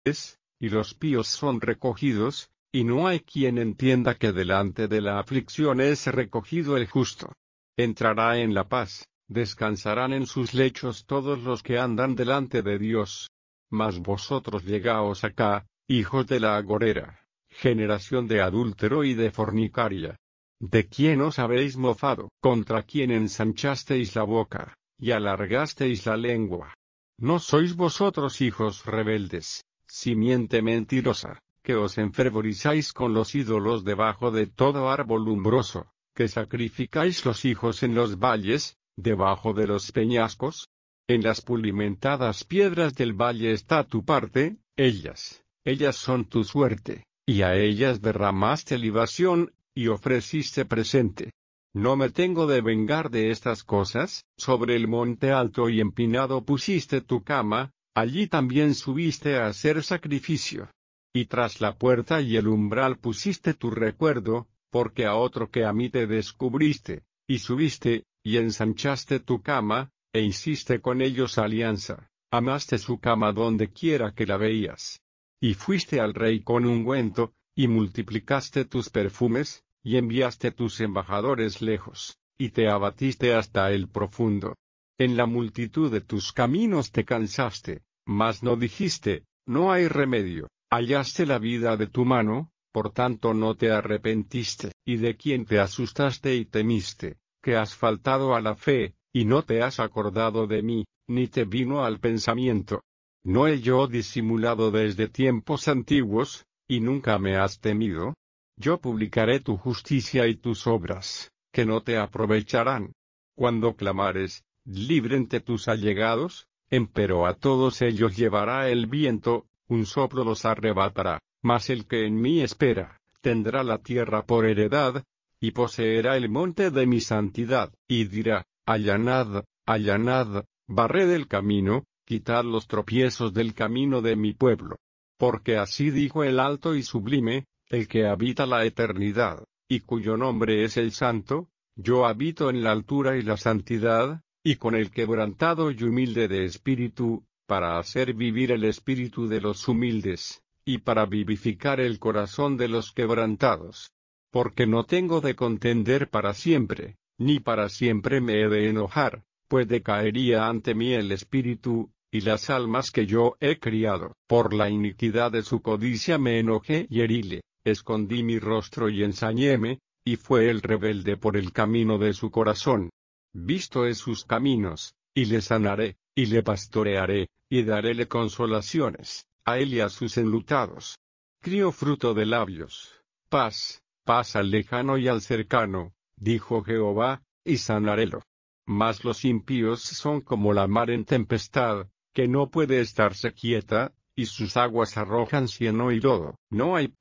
y los píos son recogidos, y no hay quien entienda que delante de la aflicción es recogido el justo. Entrará en la paz, descansarán en sus lechos todos los que andan delante de Dios. Mas vosotros llegaos acá, hijos de la agorera, generación de adúltero y de fornicaria. ¿De quién os habéis mofado? ¿Contra quién ensanchasteis la boca, y alargasteis la lengua? ¿No sois vosotros hijos rebeldes, simiente mentirosa, que os enfervorizáis con los ídolos debajo de todo árbol umbroso, que sacrificáis los hijos en los valles, debajo de los peñascos? En las pulimentadas piedras del valle está tu parte, ellas son tu suerte, y a ellas derramaste libación, y ofreciste presente. ¿No me tengo de vengar de estas cosas? Sobre el monte alto y empinado pusiste tu cama, allí también subiste a hacer sacrificio. Y tras la puerta y el umbral pusiste tu recuerdo, porque a otro que a mí te descubriste, y subiste, y ensanchaste tu cama, e hiciste con ellos alianza, amaste su cama donde quiera que la veías. Y fuiste al rey con ungüento, y multiplicaste tus perfumes, y enviaste tus embajadores lejos, y te abatiste hasta el profundo. En la multitud de tus caminos te cansaste, mas no dijiste, no hay remedio, hallaste la vida de tu mano, por tanto no te arrepentiste. ¿Y de quién te asustaste y temiste, que has faltado a la fe, y no te has acordado de mí, ni te vino al pensamiento? ¿No he yo disimulado desde tiempos antiguos, y nunca me has temido? Yo publicaré tu justicia y tus obras, que no te aprovecharán. Cuando clamares, líbrente tus allegados, empero a todos ellos llevará el viento, un soplo los arrebatará, mas el que en mí espera, tendrá la tierra por heredad, y poseerá el monte de mi santidad, y dirá, allanad, allanad, barred el camino, quitad los tropiezos del camino de mi pueblo. Porque así dijo el alto y sublime, el que habita la eternidad, y cuyo nombre es el Santo, yo habito en la altura y la santidad, y con el quebrantado y humilde de espíritu, para hacer vivir el espíritu de los humildes, y para vivificar el corazón de los quebrantados. Porque no tengo de contender para siempre, ni para siempre me he de enojar, pues decaería ante mí el espíritu, y las almas que yo he criado. Por la iniquidad de su codicia me enojé y heríle, escondí mi rostro y ensañéme, y fue el rebelde por el camino de su corazón. Visto es sus caminos, y le sanaré, y le pastorearé, y daréle consolaciones, a él y a sus enlutados. Crío fruto de labios, paz, paz al lejano y al cercano, dijo Jehová, y sanarélo. Mas los impíos son como la mar en tempestad, que no puede estarse quieta, y sus aguas arrojan cieno y lodo. No hay